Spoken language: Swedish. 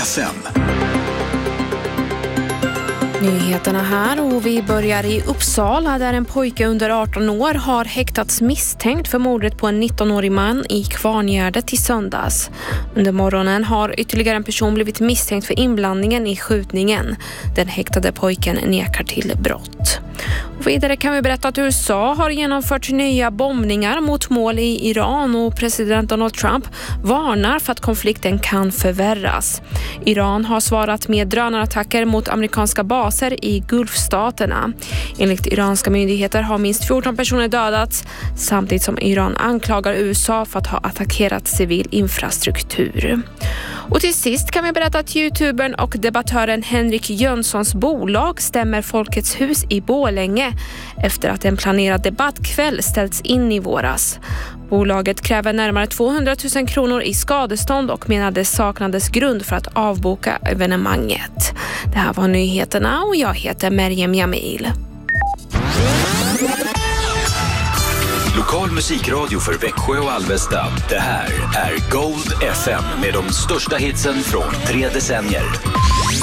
FM. Nyheterna här och vi börjar i Uppsala där en pojke under 18 år har häktats misstänkt för mordet på en 19-årig man i Kvarngärdet i söndags. Under morgonen har ytterligare en person blivit misstänkt för inblandningen i skjutningen. Den häktade pojken nekar till brott. Och vidare kan vi berätta att USA har genomfört nya bombningar mot mål i Iran och president Donald Trump varnar för att konflikten kan förvärras. Iran har svarat med drönarattacker mot amerikanska baser i Gulfstaterna. Enligt iranska myndigheter har minst 14 personer dödats samtidigt som Iran anklagar USA för att ha attackerat civil infrastruktur. Och till sist kan vi berätta att youtubern och debattören Henrik Jönssons bolag stämmer Folkets hus i Borlänge efter att en planerad debattkväll ställts in i våras. Bolaget kräver närmare 200 000 kronor i skadestånd och menar det saknades grund för att avboka evenemanget. Det här var nyheterna och jag heter Merjem Jamil. Lokal musikradio för Växjö och Alvesta. Det här är Gold FM med de största hitsen från 3 decennier.